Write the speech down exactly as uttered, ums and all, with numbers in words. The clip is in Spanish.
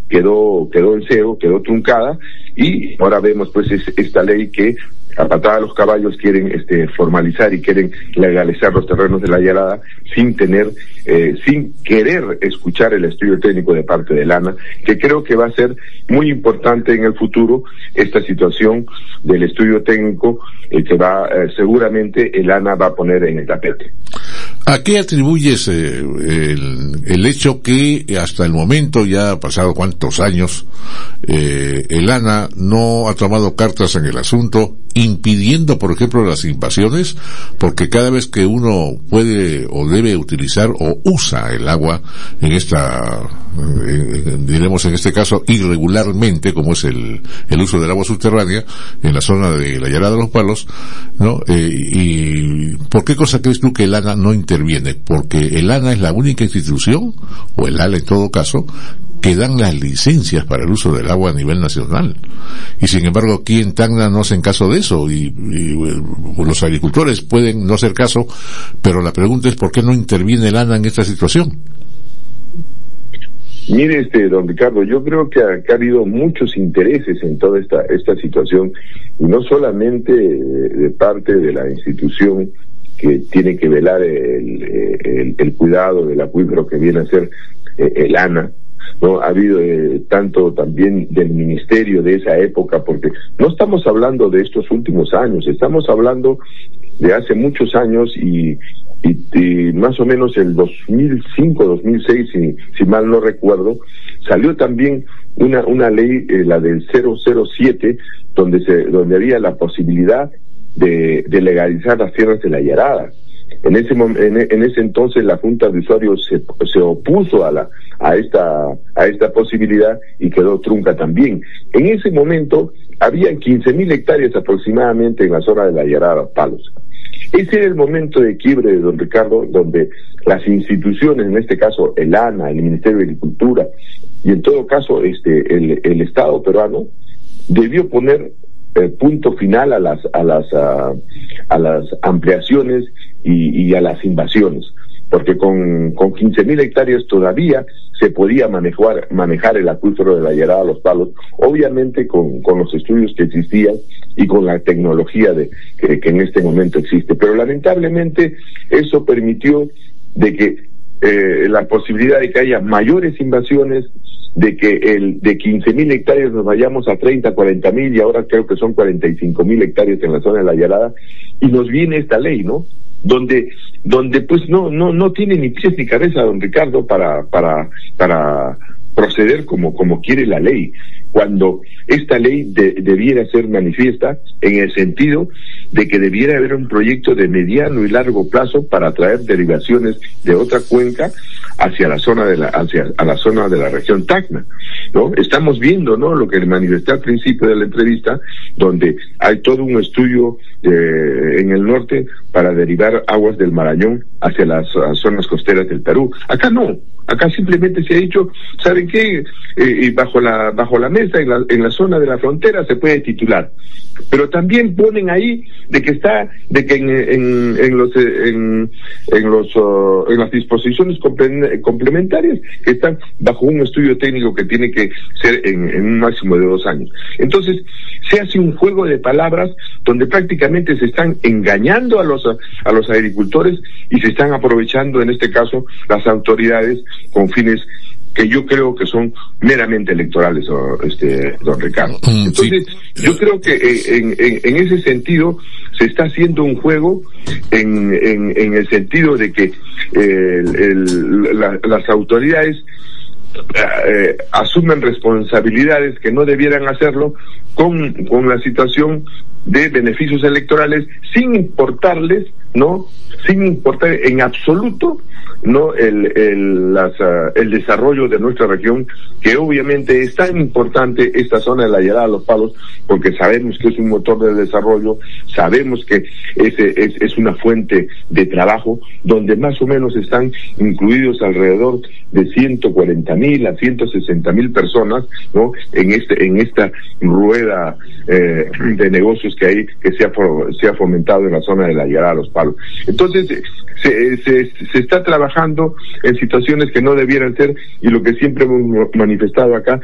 quedó quedó en cero, quedó truncada, y ahora vemos pues es, esta ley que a patada de los caballos quieren este formalizar y quieren legalizar los terrenos de la Yarada sin tener, eh, sin querer escuchar el estudio técnico de parte del ANA, que creo que va a ser muy importante en el futuro esta situación del estudio técnico, eh, que va, eh, seguramente el ANA va a poner en el tapete. ¿A qué atribuyes eh, el, el hecho que hasta el momento, ya ha pasado cuántos años, eh, el ANA no ha tomado cartas en el asunto, impidiendo, por ejemplo, las invasiones? Porque cada vez que uno puede o debe utilizar o usa el agua en esta, eh, diremos en este caso, irregularmente, como es el, el uso del agua subterránea en la zona de la Yarada de los Palos, ¿no? Eh, y ¿por qué cosa crees tú que el ANA no interviene? Porque el ANA es la única institución, o el ALA en todo caso, que dan las licencias para el uso del agua a nivel nacional. Y sin embargo aquí en Tacna no hacen caso de eso, y, y los agricultores pueden no hacer caso, pero la pregunta es ¿por qué no interviene el ANA en esta situación? Mire, este, don Ricardo, yo creo que ha, que ha habido muchos intereses en toda esta, esta situación, y no solamente de, de parte de la institución que tiene que velar el, el, el cuidado del acuífero, que viene a ser eh, el ANA, ¿no? Ha habido eh, tanto también del ministerio de esa época, porque no estamos hablando de estos últimos años, estamos hablando de hace muchos años, y, y, y más o menos el dos mil cinco, dos mil seis, si, si mal no recuerdo, salió también una una ley, eh, la del cero cero siete, donde se donde había la posibilidad de, de legalizar las tierras de la Yarada. En ese en, en ese entonces la Junta de Usuarios se, se opuso a la a esta a esta posibilidad y quedó trunca también. En ese momento habían quince mil hectáreas aproximadamente en la zona de la Yarada de los Palos. Ese era el momento de quiebre de don Ricardo, donde las instituciones, en este caso el ANA, el Ministerio de Agricultura y en todo caso este el, el Estado peruano, debió poner eh, punto final a las a las a, a las ampliaciones y, y a las invasiones, porque con con quince mil hectáreas todavía se podía manejar manejar el acuífero de la Yarada de los Palos, obviamente con con los estudios que existían y con la tecnología de que, que en este momento existe, pero lamentablemente eso permitió de que eh, la posibilidad de que haya mayores invasiones, de que el de quince mil hectáreas nos vayamos a treinta, cuarenta mil, y ahora creo que son cuarenta y cinco mil hectáreas en la zona de la Yarada, y nos viene esta ley, ¿no? Donde donde pues no no no tiene ni pies ni cabeza don Ricardo para para para proceder como como quiere la ley, cuando esta ley de, debiera ser manifiesta en el sentido de que debiera haber un proyecto de mediano y largo plazo para traer derivaciones de otra cuenca hacia la zona de la hacia a la zona de la región Tacna, ¿no? Estamos viendo, ¿no?, lo que le manifesté al principio de la entrevista, donde hay todo un estudio eh, en el norte para derivar aguas del Marañón hacia las, las zonas costeras del Perú. Acá no, acá simplemente se ha dicho, ¿saben qué? Eh, bajo la bajo la mesa, en la, en la zona de la frontera se puede titular, pero también ponen ahí de que está, de que en, en, en los en, en los uh, en las disposiciones complementarias que están bajo un estudio técnico que tiene que ser en, en un máximo de dos años. Entonces se hace un juego de palabras donde prácticamente se están engañando a los a los agricultores y se están aprovechando, en este caso, las autoridades con fines que yo creo que son meramente electorales, este don Ricardo. Entonces, sí, yo creo que en, en, en ese sentido se está haciendo un juego en, en, en el sentido de que el, el, la, las autoridades eh, asumen responsabilidades que no debieran hacerlo con, con la situación de beneficios electorales, sin importarles, ¿no?, sin importar en absoluto, no el el las uh, el desarrollo de nuestra región, que obviamente es tan importante esta zona de la Yarada de los Palos, porque sabemos que es un motor de desarrollo, sabemos que ese es, es una fuente de trabajo donde más o menos están incluidos alrededor de ciento cuarenta mil a ciento sesenta mil personas, no, en este en esta rueda eh, de negocios que hay, que se ha se ha fomentado en la zona de la Yarada de los Palos. Entonces se, se, se está trabajando en situaciones que no debieran ser, y lo que siempre hemos manifestado acá